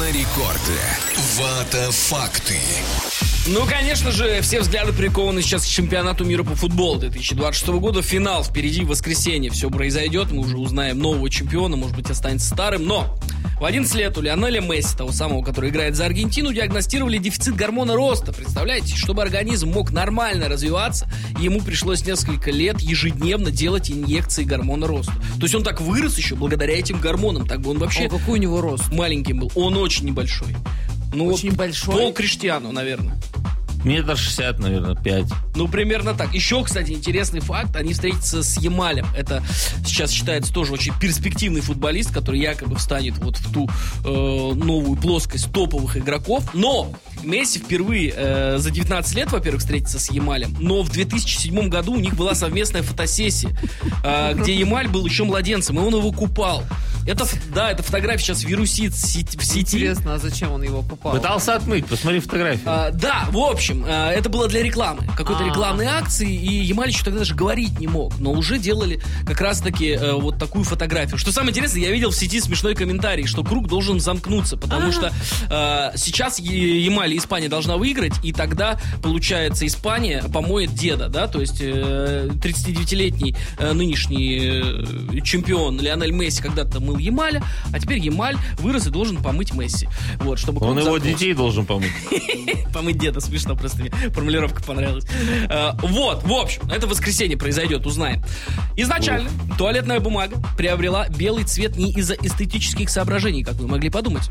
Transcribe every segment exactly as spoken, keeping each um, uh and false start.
на рекорде. Вата факты. Ну, конечно же, все взгляды прикованы сейчас к чемпионату мира по футболу две тысячи двадцать шестого года. Финал впереди, в воскресенье все произойдет. Мы уже узнаем нового чемпиона, может быть, останется старым. Но в одиннадцать лет у Лионеля Месси, того самого, который играет за Аргентину, диагностировали дефицит гормона роста. Представляете, чтобы организм мог нормально развиваться, ему пришлось несколько лет ежедневно делать инъекции гормона роста. То есть он так вырос еще благодаря этим гормонам. Так бы он вообще... А какой у него рост? Маленький был. Он очень небольшой. Ну, очень вот большой? Пол Криштиану, наверное. Метр шестьдесят, наверное, пять. Ну, примерно так. Еще, кстати, интересный факт. Они встретятся с Ямалем. Это сейчас считается тоже очень перспективный футболист, который якобы встанет вот в ту э, новую плоскость топовых игроков. Но Месси впервые э, за девятнадцать лет, во-первых, встретится с Ямалем. Но в две тысячи седьмом году у них была совместная фотосессия, э, где Ямаль был еще младенцем, и он его купал. Это, да, эта фотография сейчас вирусит в сети. Интересно, а зачем он его купал? Пытался отмыть, посмотри фотографию. А, да, в общем, а, это было для рекламы. Какой-то А-а-а. рекламной акции, и Ямаль еще тогда даже говорить не мог. Но уже делали как раз-таки а, вот такую фотографию. Что самое интересное, я видел в сети смешной комментарий, что круг должен замкнуться, потому А-а-а. что а, сейчас Ямаль и Испания должна выиграть, и тогда, получается, Испания помоет деда, да, то есть э, тридцатидевятилетний э, нынешний э, чемпион Лионель Месси когда-то мыл Ямаля, а теперь Ямаль вырос и должен помыть Месси. Вот, чтобы он его замкнулся. Детей должен помыть. Помыть деда, смешно, просто мне формулировка понравилась. Вот, в общем, это воскресенье произойдет, узнаем. Изначально туалетная бумага приобрела белый цвет не из-за эстетических соображений, как вы могли подумать.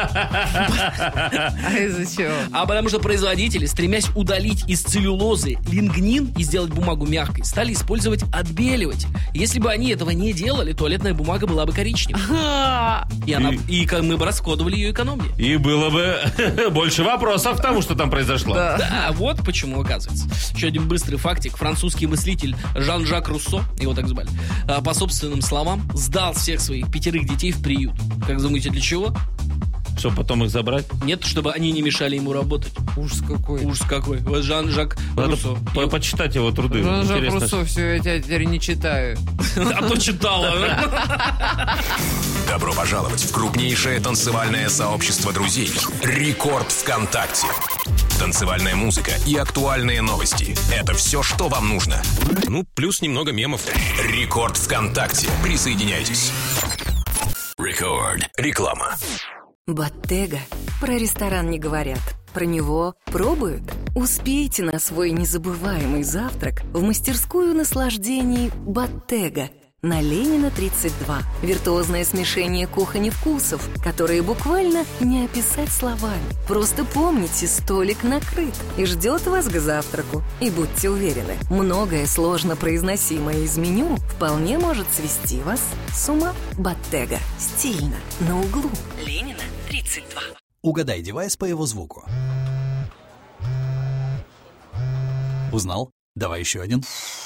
А из-за чего? А потому что производители, стремясь удалить из целлюлозы лигнин и сделать бумагу мягкой, стали использовать отбеливатель. Если бы они этого не делали, туалетная бумага была бы коричневой. И, она, и... и мы бы расходовали ее экономнее. И было бы больше вопросов к тому, что там произошло. Да. да, вот почему, оказывается. Еще один быстрый фактик. Французский мыслитель Жан-Жак Руссо, его так звали, по собственным словам, сдал всех своих пятерых детей в приют. Как думаете, для чего? Чтобы потом их забрать? Нет, чтобы они не мешали ему работать. Ужас какой. Ужас какой. Вот Жан-Жак Надо Руссо. по- почитать его труды. Жан-Жак Интересно. Руссо, все, я теперь не читаю. А то читала. Добро пожаловать в крупнейшее танцевальное сообщество друзей «Рекорд ВКонтакте». Танцевальная музыка и актуальные новости – это все, что вам нужно. Ну, плюс немного мемов. «Рекорд ВКонтакте». Присоединяйтесь. Рекорд. Реклама. Bottega. Про ресторан не говорят. Про него пробуют. Успейте на свой незабываемый завтрак в мастерскую наслаждений Bottega. На Ленина тридцать два. Виртуозное смешение кухонь и вкусов, которые буквально не описать словами. Просто помните, столик накрыт и ждет вас к завтраку. И будьте уверены, многое сложно произносимое из меню вполне может свести вас с ума. Bottega. Стильно. На углу. Ленина тридцать два. Угадай девайс по его звуку. Узнал? Давай еще один.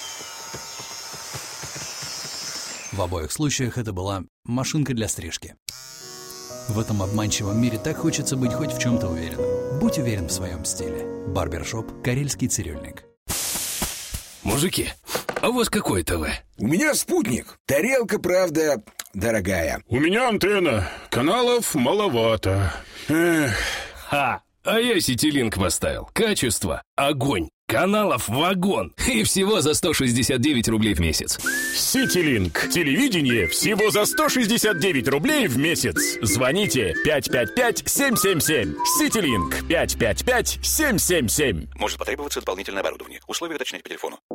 В обоих случаях это была машинка для стрижки. В этом обманчивом мире так хочется быть хоть в чем-то уверенным. Будь уверен в своем стиле. Барбершоп «Карельский цирюльник». Мужики, а у вас какой ТВ? У меня спутник. Тарелка, правда, дорогая. У меня антенна. Каналов маловато. Эх. Ха! А я Ситилинк поставил. Качество — огонь. Каналов — вагон. И всего за сто шестьдесят девять рублей в месяц. Ситилинк. Телевидение всего за сто шестьдесят девять рублей в месяц. Звоните пять пять пять семь семь семь. Ситилинк. пять пять пять семь семь семь. Может потребоваться дополнительное оборудование. Условия уточнять по телефону.